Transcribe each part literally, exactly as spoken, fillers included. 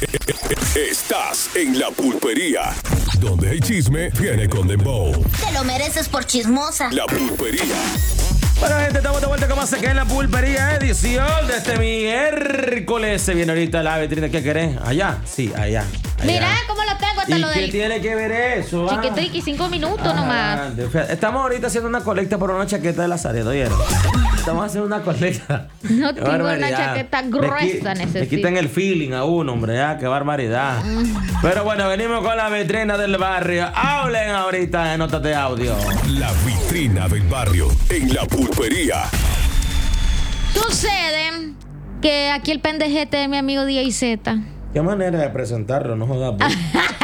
Estás en La Pulpería, donde el chisme viene con dembow. Te lo mereces por chismosa. La Pulpería. Bueno, gente, estamos de vuelta con más acá en La Pulpería, edición de este miércoles. Se viene ahorita la vitrina. ¿Qué querés? ¿Allá? Sí, allá. allá. Mira cómo lo tengo hasta ¿Y lo qué del... tiene que ver eso? Ah? Chiquitriqui, cinco minutos Ah, nomás. de- fíjate, estamos ahorita haciendo una colecta por una chaqueta de Lazaredo, ¿oyeron? Estamos haciendo una colecta. No Qué tengo una barbaridad. chaqueta Le gruesa, qui- Le necesito. quitan el feeling a uno, hombre, ya, qué barbaridad. Pero bueno, venimos con la vitrina del barrio. Hablen ahorita en notas de audio. La vitrina del barrio en La Pulpería. Sucede que aquí el pendejete de mi amigo D J Z. Qué manera de presentarlo, no jodas. pues.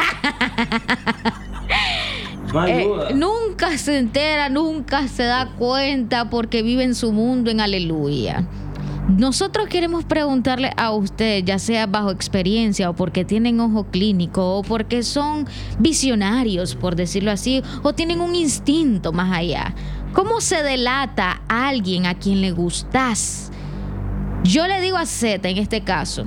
No Eh, ayuda. nunca se entera, nunca se da cuenta porque vive en su mundo en aleluya. Nosotros queremos preguntarle a usted, ya sea bajo experiencia o porque tienen ojo clínico o porque son visionarios, por decirlo así, o tienen un instinto más allá. ¿Cómo se delata a alguien a quien le gustas? Yo le digo a Z en este caso,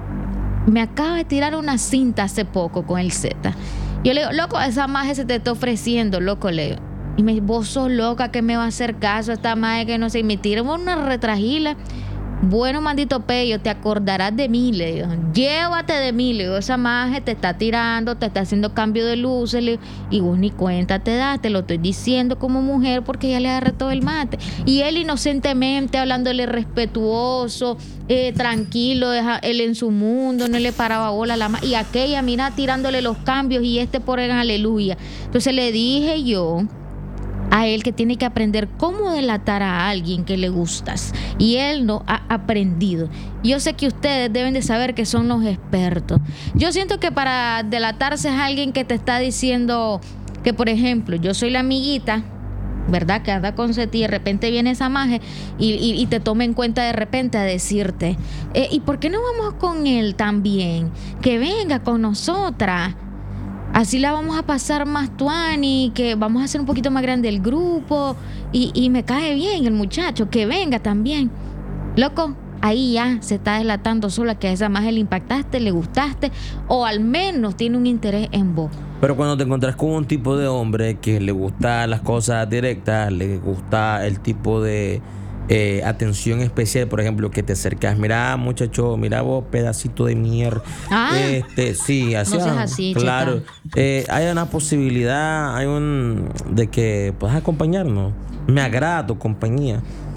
me acaba de tirar una cinta hace poco con el Z. Yo le digo, loco, esa maje se te está ofreciendo, loco, le digo. Y me dice, vos sos loca, que me va a hacer caso esta maje que no sé. Y me tira una retragila. Bueno, maldito pello, te acordarás de mí, le digo. Llévate de mí, le digo. Esa maje te está tirando, te está haciendo cambio de luces, le digo. Y vos ni cuenta te das, te lo estoy diciendo como mujer porque ya le agarré todo el mate. Y él inocentemente, hablándole respetuoso, eh, tranquilo, deja él en su mundo, no le paraba bola a la maje. Y aquella, mira, tirándole los cambios y este por el aleluya. Entonces le dije yo a él que tiene que aprender cómo delatar a alguien que le gustas, y él no ha aprendido. Yo sé que ustedes deben de saber que son los expertos. Yo siento que para delatarse es alguien que te está diciendo que, por ejemplo, yo soy la amiguita, ¿verdad? Que anda con Seti y de repente viene esa maje y, y, y te toma en cuenta de repente a decirte, eh, ¿y por qué no vamos con él también? Que venga con nosotras. Así la vamos a pasar más tuani, que vamos a hacer un poquito más grande el grupo. Y, y me cae bien el muchacho, que venga también. Loco, ahí ya se está delatando sola que a esa maje le impactaste, le gustaste, o al menos tiene un interés en vos. Pero cuando te encontrás con un tipo de hombre que le gusta las cosas directas, le gusta el tipo de eh, atención especial, por ejemplo, que te acercas, mira muchacho, mira vos, pedacito de mierda. Ah. este, sí, así. No seas así, claro. Eh, hay una posibilidad, hay un de que puedas acompañarnos. Me agrada tu compañía.